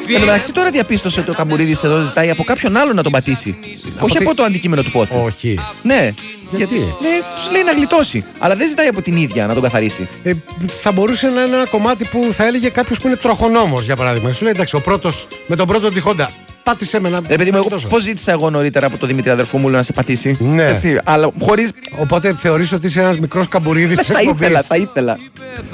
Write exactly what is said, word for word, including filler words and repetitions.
Εν τω μεταξύ, τώρα διαπίστωσε ότι ο Καμπουρίδης εδώ ζητάει από κάποιον άλλο να τον πατήσει. Από Όχι τι... από το αντικείμενο του πόθη. Όχι. Ναι. Γιατί? Ναι, σου λέει να γλιτώσει. Αλλά δεν ζητάει από την ίδια να τον καθαρίσει. Ε, θα μπορούσε να είναι ένα κομμάτι που θα έλεγε κάποιο που είναι τροχονόμος, για παράδειγμα. Σου λέει εντάξει, ο πρώτος με τον πρώτο τη Honda. Πάτησε με ένα. Ρε παιδί μου, εγώ πώς ζήτησα εγώ νωρίτερα από τον Δημήτρη αδερφού μου να σε πατήσει. Ναι. Έτσι, αλλά χωρίς. Οπότε θεωρείς ότι είσαι ένας μικρός Καμπουρίδης. Θα ήθελα, θα ήθελα.